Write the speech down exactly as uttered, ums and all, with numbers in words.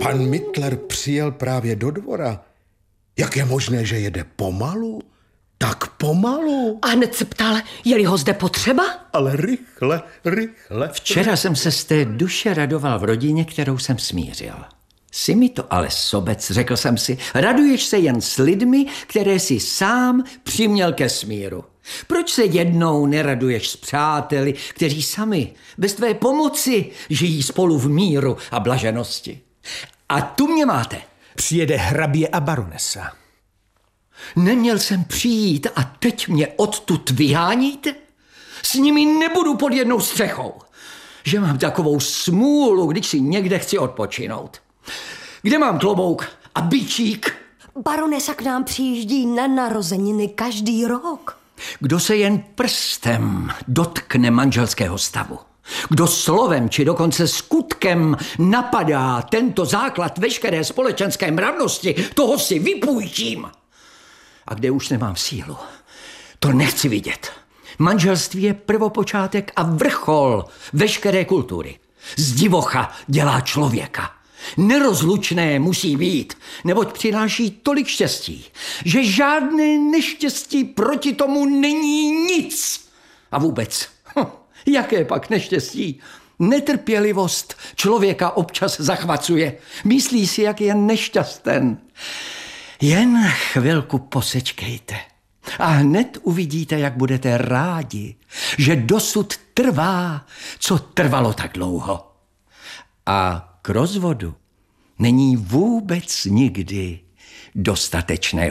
Pan Mittler přijel právě do dvora. Jak je možné, že jede pomalu? Tak pomalu. A hned se ptal, je-li ho zde potřeba? Ale rychle, rychle. Včera jsem se z té duše radoval v rodině, kterou jsem smířil. Jsi mi to ale sobec, řekl jsem si, raduješ se jen s lidmi, které si sám přiměl ke smíru. Proč se jednou neraduješ s přáteli, kteří sami, bez tvé pomoci, žijí spolu v míru a blaženosti? A tu mě máte. Přijede hrabě a baronesa. Neměl jsem přijít a teď mě odtud vyháníte? S nimi nebudu pod jednou střechou. Že mám takovou smůlu, když si někde chci odpočinout. Kde mám klobouk a bičík? Baronesa k nám přijíždí na narozeniny každý rok. Kdo se jen prstem dotkne manželského stavu, kdo slovem či dokonce skutkem napadá tento základ veškeré společenské mravnosti, toho si vypůjčím. A kde už nemám sílu, to nechci vidět. Manželství je prvopočátek a vrchol veškeré kultury. Z divocha dělá člověka. Nerozlučné musí být, neboť přináší tolik štěstí, že žádné neštěstí proti tomu není nic. A vůbec, hm, jaké pak neštěstí? Netrpělivost člověka občas zachvacuje. Myslí si, jak je nešťasten. Jen chvilku posečkejte a hned uvidíte, jak budete rádi, že dosud trvá, co trvalo tak dlouho. A k rozvodu není vůbec nikdy dostatečného